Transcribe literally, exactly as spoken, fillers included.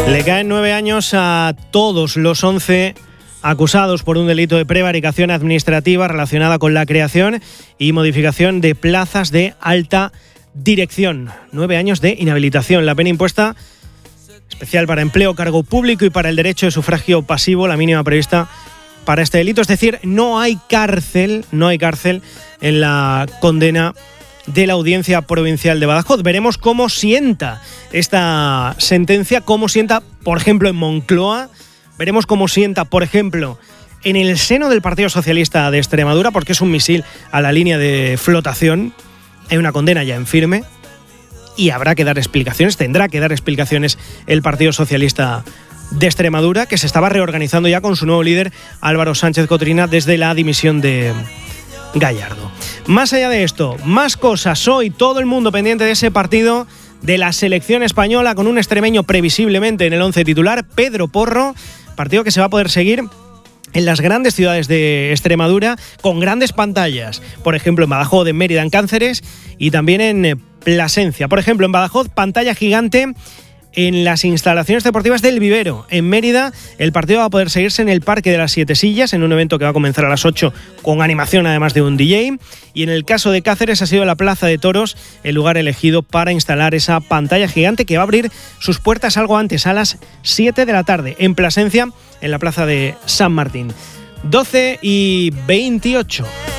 Le caen nueve años a todos los once acusados por un delito de prevaricación administrativa relacionada con la creación y modificación de plazas de alta dirección. Nueve años de inhabilitación. La pena impuesta especial para empleo, cargo público y para el derecho de sufragio pasivo, la mínima prevista para este delito. Es decir, no hay cárcel, no hay cárcel en la condena de la Audiencia Provincial de Badajoz. Veremos cómo sienta esta sentencia, cómo sienta, por ejemplo, en Moncloa. Veremos cómo sienta, por ejemplo, en el seno del Partido Socialista de Extremadura, porque es un misil a la línea de flotación. Hay una condena ya en firme y habrá que dar explicaciones, tendrá que dar explicaciones el Partido Socialista de Extremadura, que se estaba reorganizando ya con su nuevo líder, Álvaro Sánchez Cotrina, desde la dimisión de Gallardo. Más allá de esto, más cosas. Hoy todo el mundo pendiente de ese partido de la selección española, con un extremeño previsiblemente en el once titular, Pedro Porro, partido que se va a poder seguir en las grandes ciudades de Extremadura, con grandes pantallas, por ejemplo en Badajoz, en Mérida, en Cáceres y también en Plasencia. Por ejemplo, en Badajoz, pantalla gigante en las instalaciones deportivas del Vivero. En Mérida, el partido va a poder seguirse en el Parque de las Siete Sillas, en un evento que va a comenzar a las ocho, con animación además de un D J. Y en el caso de Cáceres ha sido la Plaza de Toros el lugar elegido para instalar esa pantalla gigante, que va a abrir sus puertas algo antes, a las siete de la tarde, en Plasencia, en la Plaza de San Martín. doce y veintiocho.